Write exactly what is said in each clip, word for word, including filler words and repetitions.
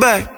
back.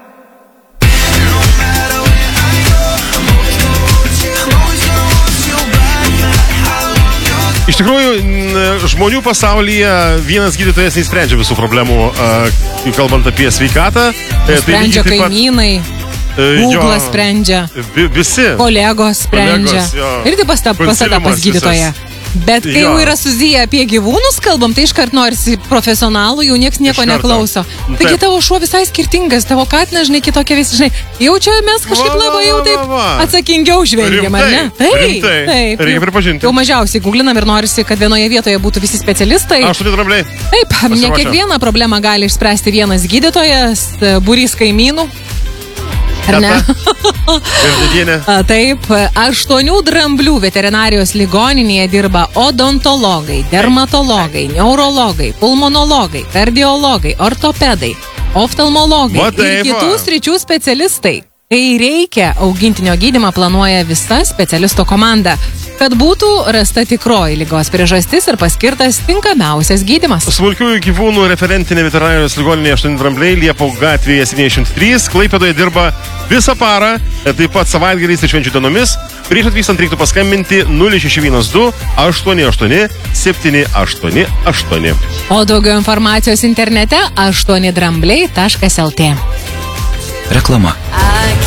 Iš tikrųjų, žmonių pasaulyje vienas gydytojas neįsprendžia visų problemų, kalbant apie sveikatą. Sprendžia tai kaimynai, Google sprendžia, visi kolegos sprendžia. Kolegos, ir taip pasada pas gydytoją. Bet kai jau yra susiję apie gyvūnus kalbam, tai iškart norisi profesionalų, jau nieks nieko neklauso. Taigi tavo šuo visai skirtingas, tavo katinas, žinai, kitokia visi, žinai. Jau čia mes kažkaip labai jau taip atsakingiau žvelgiam, ar ne? Taip, taip. Reikia pripažinti. Jau mažiausiai googlinam ir norisi, kad vienoje vietoje būtų visi specialistai. Aštuoni drambliai. Taip, ne kiekvieną problemą gali išspręsti vienas gydytojas, būrys kaimynų. Ar ne? Taip, aštuonių dramblių veterinarijos ligoninėje dirba odontologai, dermatologai, neurologai, pulmonologai, kardiologai, ortopedai, oftalmologai ir kitų sričių specialistai. Kai reikia, augintinio gydymą planuoja visa specialisto komanda, kad būtų rasta tikroji ligos priežastis ir paskirtas tinkamiausias gydymas. Smulkiųjų gyvūnų referentinė veterinarijos ligoninė aštuoni drambliai Liepų gatvėje septyniasdešimt trys. Klaipėdoje dirba visą parą, taip pat savaitgaliais ir švenčių dienomis. Prieš atvykstant reiktų paskambinti nulis šeši vienas du aštuoni aštuoni septyni aštuoni aštuoni. O daugiau informacijos internete aštuoni drambliai taškas lt. Reklama.